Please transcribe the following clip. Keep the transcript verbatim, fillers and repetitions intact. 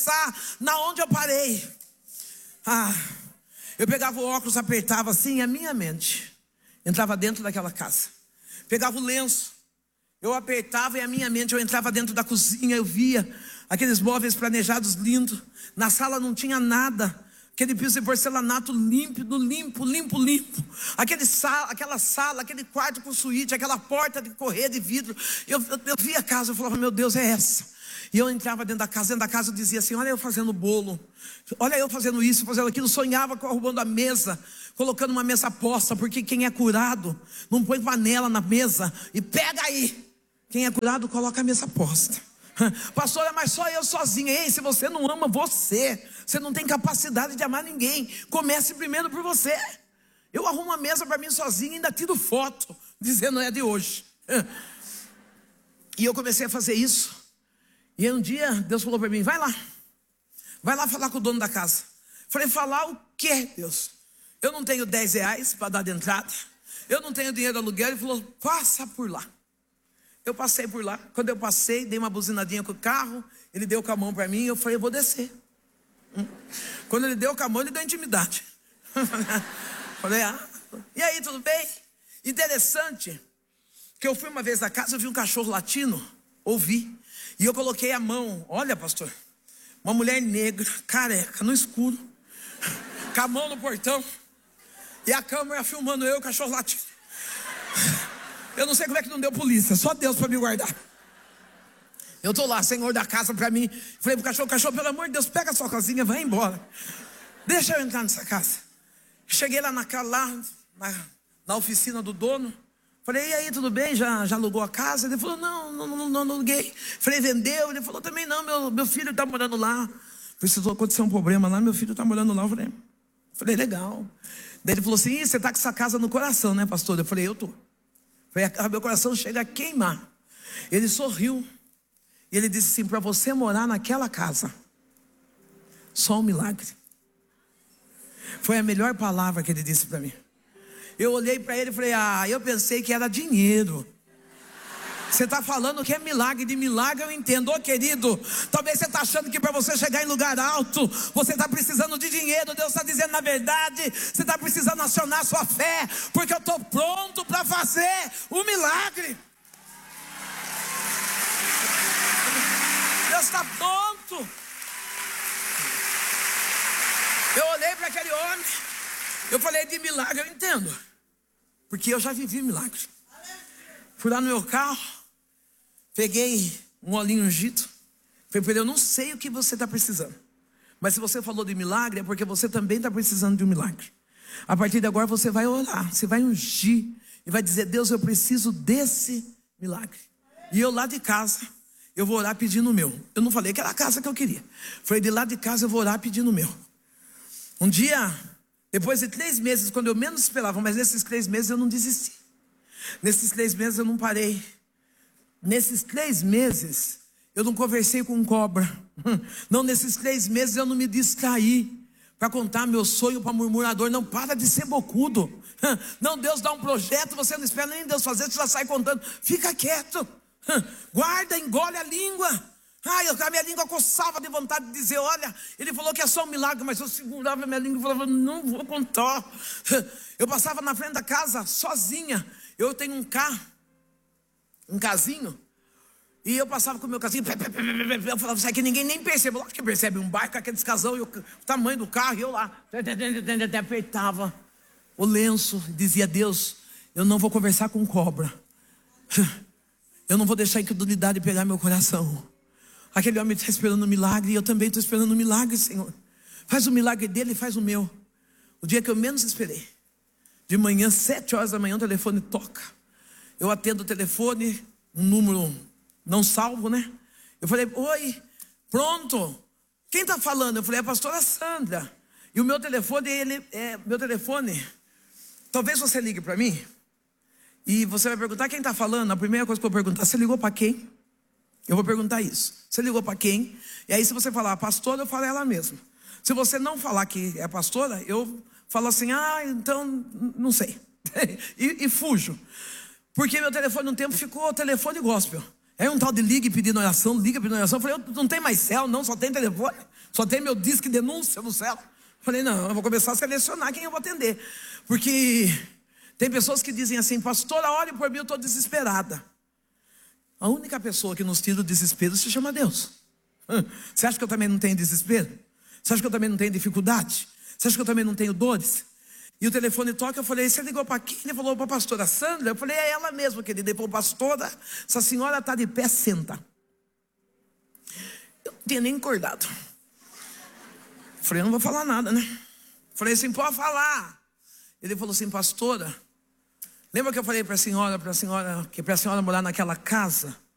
começar na onde eu parei. Ah, eu pegava o óculos, apertava assim, e a minha mente entrava dentro daquela casa. Pegava o lenço, eu apertava e a minha mente, eu entrava dentro da cozinha, eu via aqueles móveis planejados lindos. Na sala não tinha nada. Aquele piso de porcelanato límpido, limpo, limpo, limpo. Aquele sala, aquela sala, aquele quarto com suíte, aquela porta de correr de vidro. Eu, eu, eu via a casa, eu falava, meu Deus, é essa. E eu entrava dentro da casa, dentro da casa eu dizia assim, olha eu fazendo bolo. Olha eu fazendo isso, fazendo aquilo. Sonhava com arrumando a mesa, colocando uma mesa posta. Porque quem é curado não põe panela na mesa e pega aí. Quem é curado coloca a mesa posta. Pastora, mas só eu sozinha. Ei, se você não ama você, você não tem capacidade de amar ninguém. Comece primeiro por você. Eu arrumo uma mesa para mim sozinha e ainda tiro foto, dizendo é de hoje. E eu comecei a fazer isso. E aí um dia Deus falou para mim, vai lá. Vai lá falar com o dono da casa. Falei, falar o quê, Deus? Eu não tenho dez reais para dar de entrada. Eu não tenho dinheiro de aluguel. Ele falou, passa por lá. Eu passei por lá. Quando eu passei, dei uma buzinadinha com o carro. Ele deu com a mão para mim. Eu falei, eu vou descer. Quando ele deu com a mão, ele deu intimidade. Falei, ah, e aí, tudo bem? Interessante que eu fui uma vez na casa, eu vi um cachorro latino. Ouvi. E eu coloquei a mão. Olha, pastor, uma mulher negra, careca, no escuro, com a mão no portão. E a câmera filmando eu, o cachorro latino. Eu não sei como é que não deu polícia, só Deus para me guardar. Eu tô lá, senhor da casa para mim. Falei pro cachorro, cachorro, pelo amor de Deus, pega a sua casinha, vai embora. Deixa eu entrar nessa casa. Cheguei lá na, lá, na, na oficina do dono. Falei, e aí, tudo bem? Já, já alugou a casa? Ele falou, não, não, não, não, não aluguei. Falei, vendeu? Ele falou, também não, meu, meu filho tá morando lá. Precisou acontecer um problema lá, meu filho tá morando lá. Eu falei, falei, legal. Daí ele falou assim, você tá com essa casa no coração, né, pastor? Eu falei, eu tô. Falei, meu coração chega a queimar. Ele sorriu. E ele disse assim, para você morar naquela casa, só um milagre. Foi a melhor palavra que ele disse para mim. Eu olhei para ele e falei, ah, eu pensei que era dinheiro. Você está falando que é milagre, de milagre eu entendo. Ô querido, talvez você está achando que para você chegar em lugar alto, você está precisando de dinheiro. Deus está dizendo, na verdade, você está precisando acionar sua fé, porque eu estou pronto para fazer o milagre. Deus está pronto. Eu olhei para aquele homem, eu falei, de milagre eu entendo, porque eu já vivi milagre. Fui lá no meu carro, peguei um olhinho ungido. Falei para ele, eu não sei o que você está precisando, mas se você falou de milagre, é porque você também está precisando de um milagre. A partir de agora você vai orar, você vai ungir e vai dizer, Deus, eu preciso desse milagre. E eu lá de casa, eu vou orar pedindo o meu. Eu não falei que era a casa que eu queria. Falei, de lá de casa eu vou orar pedindo o meu. Um dia, depois de três meses, quando eu menos esperava, mas nesses três meses eu não desisti. Nesses três meses eu não parei. Nesses três meses eu não conversei com cobra. Não, nesses três meses eu não me distraí para contar meu sonho para murmurador. Não, para de ser bocudo. Não, Deus dá um projeto, você não espera nem Deus fazer, você já sai contando. Fica quieto. Guarda, engole a língua. Ai, a minha língua coçava de vontade de dizer, olha, ele falou que é só um milagre, mas eu segurava a minha língua e falava, não vou contar. Eu passava na frente da casa sozinha. Eu tenho um carro, um casinho, e eu passava com o meu casinho, eu falava, isso aqui ninguém nem percebe. Lógico que percebe, um barco, aqueles casão, e o tamanho do carro, e eu lá, apertava o lenço, dizia, Deus, eu não vou conversar com cobra. Eu não vou deixar a incredulidade pegar meu coração. Aquele homem está esperando um milagre, e eu também estou esperando um milagre, Senhor. Faz o milagre dele e faz o meu. O dia que eu menos esperei, de manhã, sete horas da manhã, o telefone toca. Eu atendo o telefone, um número não salvo, né? Eu falei, oi, pronto. Quem está falando? Eu falei, é a pastora Sandra. E o meu telefone, ele é meu telefone. Talvez você ligue para mim e você vai perguntar quem está falando. A primeira coisa que eu vou perguntar, você ligou para quem? Eu vou perguntar isso. Você ligou para quem? E aí se você falar pastora, eu falo ela mesma. Se você não falar que é pastora, eu falo assim, ah, então não sei. e, e fujo. Porque meu telefone um tempo ficou telefone gospel. Aí um tal de ligue pedindo oração, liga pedindo oração. Eu falei, eu não tem mais céu, não, só tem telefone. Só tem meu disque denúncia no céu. Eu falei, não, eu vou começar a selecionar quem eu vou atender. Porque tem pessoas que dizem assim, pastora, ore por mim, eu estou desesperada. A única pessoa que nos tira do desespero se chama Deus. Você acha que eu também não tenho desespero? Você acha que eu também não tenho dificuldade? Você acha que eu também não tenho dores? E o telefone toca, eu falei, você ligou para quem? Ele falou para a pastora Sandra. Eu falei, é ela mesma, querida. Ele falou, pastora, essa senhora está de pé, senta. Eu não tinha nem acordado. Eu falei, eu não vou falar nada, né? Eu falei assim, pode falar. Ele falou assim, pastora, lembra que eu falei para a senhora, para a senhora, que para a senhora morar naquela casa?